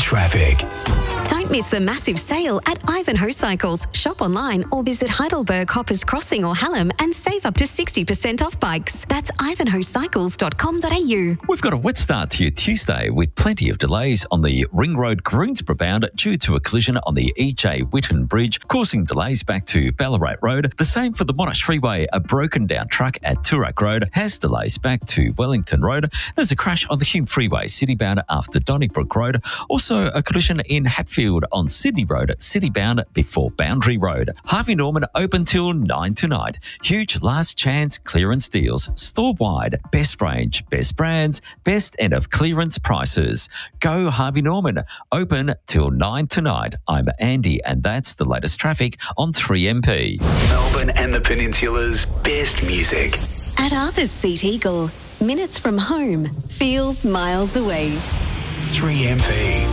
traffic. Don't miss the massive sale at Ivanhoe Cycles. Shop online or visit Heidelberg, Hoppers Crossing or Hallam and save up to 60% off bikes. That's ivanhoecycles.com.au. We've got a wet start to your Tuesday with plenty of delays on the Ring Road Greensborough bound due to a collision on the E.J. Whitten Bridge, causing delays back to Ballarat Road. The same for the Monash Freeway. A broken down truck at Toorak Road has delays back to Wellington Road. There's a crash on the Hume Freeway, city bound after Donnybrook Road. Also a collision in Hatfield on Sydney Road, city bound before Boundary Road. Harvey Norman open till 9 tonight. Huge last chance clearance deals. Store wide. Best range, best brands, best end of clearance prices. Go Harvey Norman. Open till 9 tonight. I'm Andy and that's the latest traffic on 3MP. Melbourne and the Peninsula's best music. At Arthur's Seat Eagle, minutes from home feels miles away. 3MP.